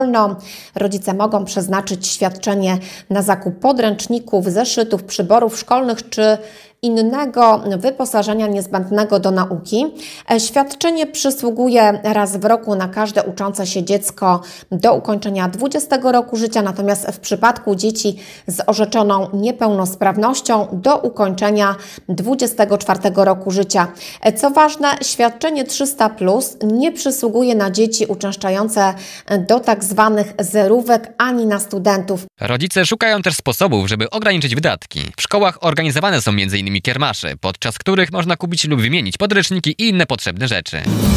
Rodzice mogą przeznaczyć świadczenie na zakup podręczników, zeszytów, przyborów szkolnych czy innego wyposażenia niezbędnego do nauki. Świadczenie przysługuje raz w roku na każde uczące się dziecko do ukończenia 20 roku życia, natomiast w przypadku dzieci z orzeczoną niepełnosprawnością do ukończenia 24 roku życia. Co ważne, świadczenie 300+ nie przysługuje na dzieci uczęszczające do tzw. zerówek ani na studentów. Rodzice szukają też sposobów, żeby ograniczyć wydatki. W szkołach organizowane są m.in. kiermasze, podczas których można kupić lub wymienić podręczniki i inne potrzebne rzeczy.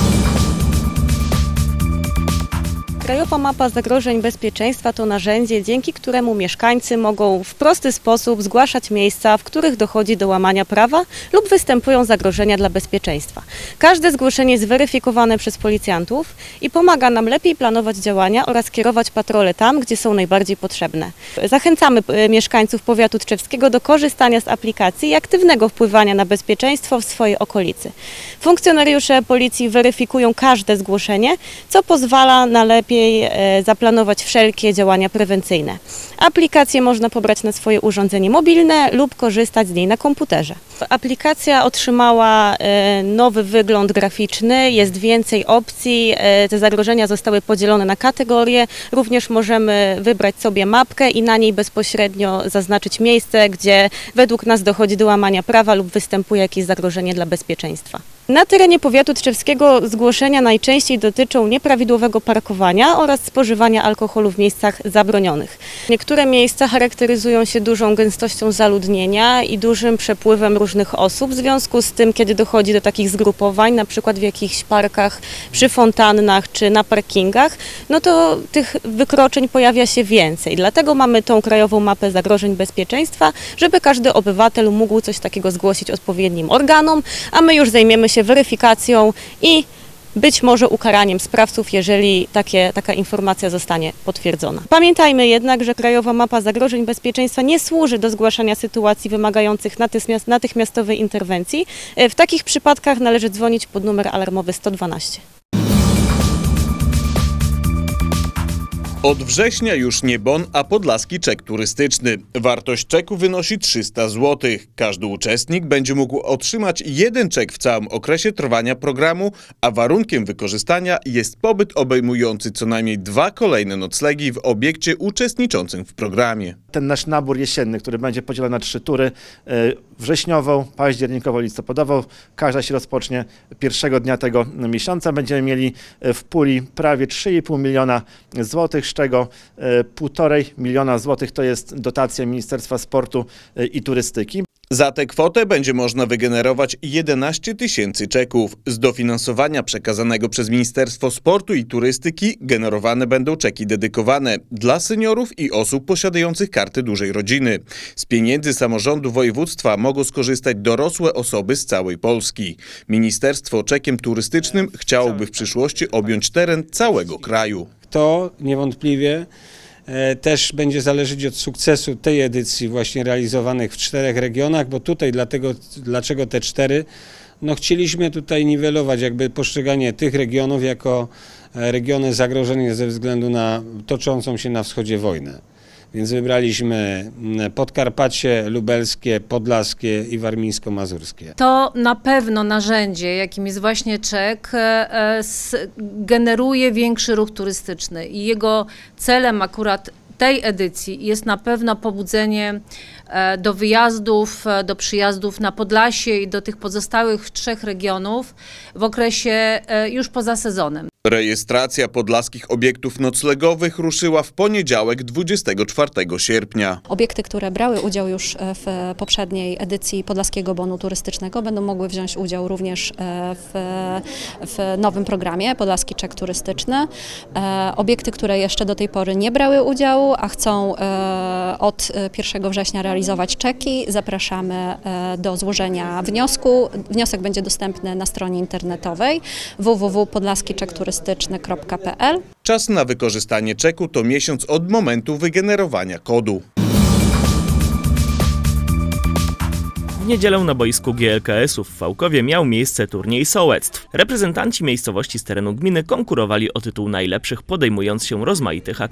Krajowa Mapa Zagrożeń Bezpieczeństwa to narzędzie, dzięki któremu mieszkańcy mogą w prosty sposób zgłaszać miejsca, w których dochodzi do łamania prawa lub występują zagrożenia dla bezpieczeństwa. Każde zgłoszenie jest weryfikowane przez policjantów i pomaga nam lepiej planować działania oraz kierować patrole tam, gdzie są najbardziej potrzebne. Zachęcamy mieszkańców powiatu tczewskiego do korzystania z aplikacji i aktywnego wpływania na bezpieczeństwo w swojej okolicy. Funkcjonariusze policji weryfikują każde zgłoszenie, co pozwala na lepiej zaplanować wszelkie działania prewencyjne. Aplikację można pobrać na swoje urządzenie mobilne lub korzystać z niej na komputerze. Aplikacja otrzymała nowy wygląd graficzny, jest więcej opcji, te zagrożenia zostały podzielone na kategorie. Również możemy wybrać sobie mapkę i na niej bezpośrednio zaznaczyć miejsce, gdzie według nas dochodzi do łamania prawa lub występuje jakieś zagrożenie dla bezpieczeństwa. Na terenie powiatu tczewskiego zgłoszenia najczęściej dotyczą nieprawidłowego parkowania oraz spożywania alkoholu w miejscach zabronionych. Niektóre miejsca charakteryzują się dużą gęstością zaludnienia i dużym przepływem różnych osób. W związku z tym, kiedy dochodzi do takich zgrupowań, na przykład w jakichś parkach, przy fontannach czy na parkingach, no to tych wykroczeń pojawia się więcej. Dlatego mamy tą Krajową Mapę Zagrożeń Bezpieczeństwa, żeby każdy obywatel mógł coś takiego zgłosić odpowiednim organom, a my już zajmiemy się weryfikacją i być może ukaraniem sprawców, jeżeli taka informacja zostanie potwierdzona. Pamiętajmy jednak, że Krajowa Mapa Zagrożeń Bezpieczeństwa nie służy do zgłaszania sytuacji wymagających natychmiastowej interwencji. W takich przypadkach należy dzwonić pod numer alarmowy 112. Od września już nie bon, a podlaski czek turystyczny. Wartość czeku wynosi 300 zł. Każdy uczestnik będzie mógł otrzymać jeden czek w całym okresie trwania programu, a warunkiem wykorzystania jest pobyt obejmujący co najmniej 2 kolejne noclegi w obiekcie uczestniczącym w programie. Ten nasz nabór jesienny, który będzie podzielony na 3 tury, wrześniową, październikową, listopadową. Każda się rozpocznie pierwszego dnia tego miesiąca. Będziemy mieli w puli prawie 3,5 miliona złotych, z czego 1,5 miliona złotych to jest dotacja Ministerstwa Sportu i Turystyki. Za tę kwotę będzie można wygenerować 11 tysięcy czeków. Z dofinansowania przekazanego przez Ministerstwo Sportu i Turystyki generowane będą czeki dedykowane dla seniorów i osób posiadających karty dużej rodziny. Z pieniędzy samorządu województwa mogą skorzystać dorosłe osoby z całej Polski. Ministerstwo czekiem turystycznym chciałoby w przyszłości objąć teren całego kraju. To niewątpliwie też będzie zależeć od sukcesu tej edycji właśnie realizowanych w 4 regionach, bo tutaj dlaczego te 4? No chcieliśmy tutaj niwelować jakby postrzeganie tych regionów jako regiony zagrożone ze względu na toczącą się na wschodzie wojnę. Więc wybraliśmy Podkarpacie, Lubelskie, Podlaskie i Warmińsko-Mazurskie. To na pewno narzędzie, jakim jest właśnie czek, generuje większy ruch turystyczny i jego celem akurat tej edycji jest na pewno pobudzenie do wyjazdów, do przyjazdów na Podlasie i do tych pozostałych 3 regionów w okresie już poza sezonem. Rejestracja podlaskich obiektów noclegowych ruszyła w poniedziałek 24 sierpnia. Obiekty, które brały udział już w poprzedniej edycji Podlaskiego Bonu Turystycznego, będą mogły wziąć udział również w nowym programie Podlaski Czek Turystyczny. Obiekty, które jeszcze do tej pory nie brały udziału, a chcą od 1 września realizować czeki, zapraszamy do złożenia wniosku. Wniosek będzie dostępny na stronie internetowej www.podlaskiczekturystyczny.pl. Czas na wykorzystanie czeku to miesiąc od momentu wygenerowania kodu. W niedzielę na boisku GLKS-u w Fałkowie miał miejsce turniej sołectw. Reprezentanci miejscowości z terenu gminy konkurowali o tytuł najlepszych, podejmując się rozmaitych aktywności.